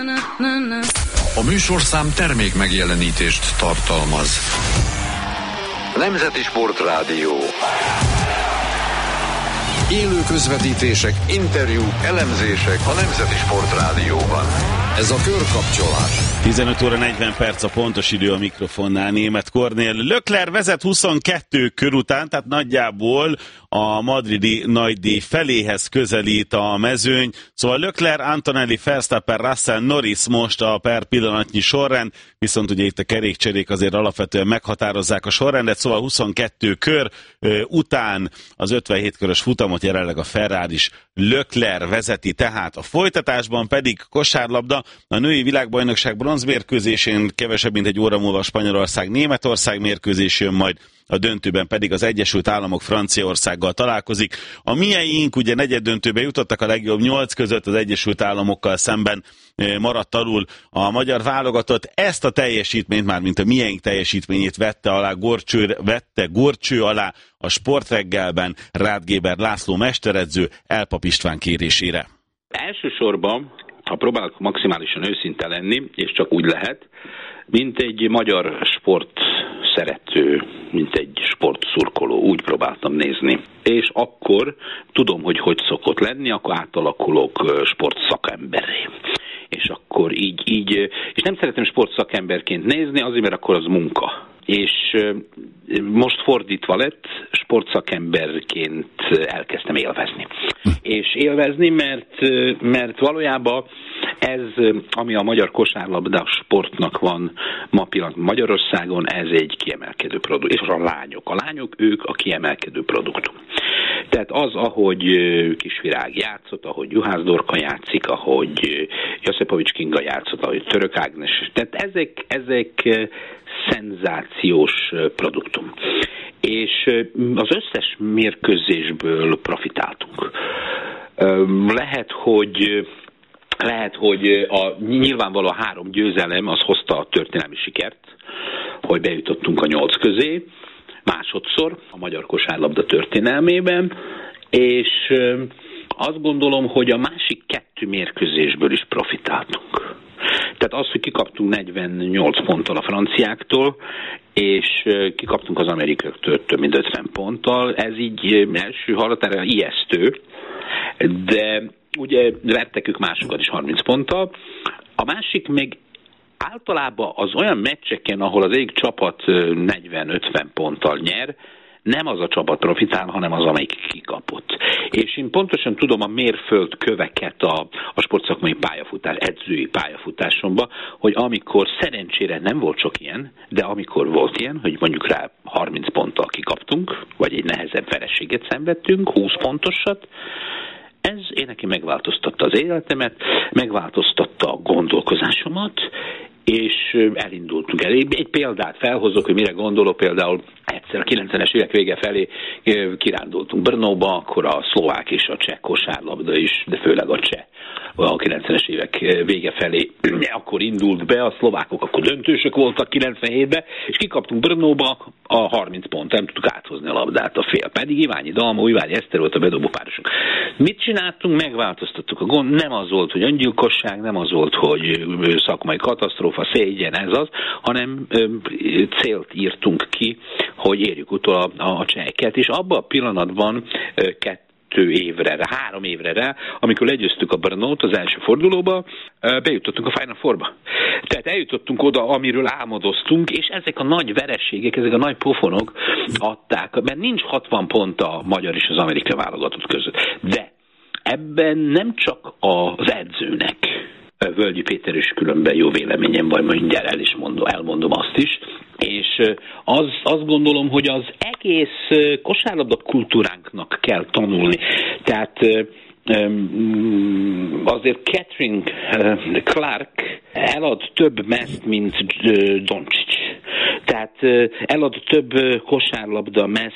A műsorszám termék megjelenítést tartalmaz. Nemzeti Sportrádió. Élő közvetítések, interjúk, elemzések a Nemzeti Sportrádióban. Ez a körkapcsolás. 15 óra 40 perc a pontos idő, a mikrofonnál Németh Kornél. Leclerc vezet 22 kör után, tehát nagyjából a madridi nagydíj feléhez közelít a mezőny. Szóval Leclerc, Antonelli, Verstappen, Russell, Norris most a per pillanatnyi sorrend, viszont ugye itt a kerékcserék azért alapvetően meghatározzák a sorrendet, szóval 22 kör után az 57 körös futamot jelenleg a Ferraris Leclerc vezeti, tehát a folytatásban pedig kosárlabda, a női világbajnokság bronzmérkőzésén kevesebb mint egy óra múlva Spanyolország-Németország mérkőzés jön, majd a döntőben pedig az Egyesült Államok Franciaországgal találkozik. A mieink ugye negyeddöntőbe jutottak, a legjobb 8 között az Egyesült Államokkal szemben maradt alul a magyar válogatott. Ezt a teljesítményt, már mint a mieink teljesítményét vette górcső alá a Sportreggelben Ráth Géber László mesteredző Elpap István kérésére. Elsősorban, ha próbálok maximálisan őszinte lenni, és csak úgy lehet, mint egy magyar sport szerető, mint egy sportszurkoló, úgy próbáltam nézni. És akkor tudom, hogy szokott lenni, akkor átalakulok sportszakemberré. És akkor így, és nem szeretem sportszakemberként nézni, azért, mert akkor az munka. És most fordítva lett, sportszakemberként elkezdtem élvezni. És élvezni, mert valójában ez, ami a magyar kosárlabda sportnak van ma pillanatban Magyarországon, ez egy kiemelkedő produkt. És a lányok, ők a kiemelkedő produktum. Tehát az, ahogy Kisvirág játszott, ahogy Juhász Dorka játszik, ahogy Jaszepovics Kinga játszott, ahogy Török Ágnes, tehát ezek szenzációs produktum. És az összes mérkőzésből profitáltunk. Lehet, hogy nyilvánvaló a 3 győzelem az hozta a történelmi sikert, hogy bejutottunk a 8 közé, másodszor a magyar kosárlabda történelmében, és azt gondolom, hogy a másik 2 mérkőzésből is profitáltunk. Tehát az, hogy kikaptunk 48 ponttal a franciáktól, és kikaptunk az amerikaiaktól több mint 50 ponttal, ez így első hallatára ijesztő, de ugye vertek ők másokat is 30 ponttal. A másik még általában az olyan meccseken, ahol az egyik csapat 40-50 ponttal nyer, nem az a csapat profitál, hanem az, amelyik kikapott. És én pontosan tudom a mérföldköveket a sportszakmai edzői pályafutásomban, hogy amikor szerencsére nem volt sok ilyen, de amikor volt ilyen, hogy mondjuk rá 30 ponttal kikaptunk, vagy egy nehezebb vereséget szenvedtünk, 20 pontosat, ez én neki megváltoztatta az életemet, megváltoztatta a gondolkozásomat, és elindultunk el. Egy példát felhozok, hogy mire gondolok, például egyszer a 90-es évek vége felé kirándultunk Brnóba, akkor a szlovák és a cseh kosárlabda is, de főleg a cseh a 90-es évek vége felé akkor indult be, a szlovákok akkor döntősök voltak 97-ben, és kikaptunk Brnóba a 30 pont, nem tudtuk áthozni a labdát a fél. Pedig Iványi Dalma, Iványi Eszter volt a bedobó párosunk. Mit csináltunk? Megváltoztattuk a gond. Nem az volt, hogy öngyilkosság, nem az volt, hogy szakmai katasztrófa, szégyen, ez az, hanem célt írtunk ki, hogy érjük utol a cseheket, és abban a pillanatban 3 évre rá, amikor legyőztük a Brnót az első fordulóba, bejutottunk a Final Fourba. Tehát eljutottunk oda, amiről álmodoztunk, és ezek a nagy vereségek, ezek a nagy pofonok adták, mert nincs 60 pont a magyar és az amerikai válogatott között. De ebben nem csak az edzőnek, Völgyi Péter is különben jó véleményem van, mindjárt elmondom azt is, és azt gondolom, hogy az egész kosárlabda kultúránknak kell tanulni. Tehát azért Catherine Clark elad több mezt, mint Doncic. Tehát elad több kosárlabda mezt,